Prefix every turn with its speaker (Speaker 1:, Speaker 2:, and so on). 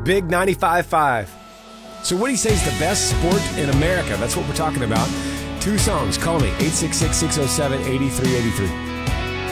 Speaker 1: Big 95.5. So what do you say is the best sport in America? That's what we're talking about. 2 songs. Call me, 866-607-8383.